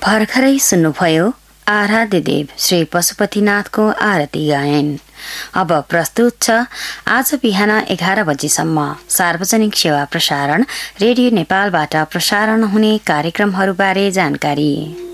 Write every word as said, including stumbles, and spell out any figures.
भर्खरै सुन्नुभयो आराध्य देव श्री पशुपतिनाथको आरती गायन। अब प्रस्तुत छ आज बिहान एघार बजेसम्म सार्वजनिक सेवा प्रसारण रेडियो नेपालबाट प्रसारण हुने कार्यक्रमहरूबारे जानकारी।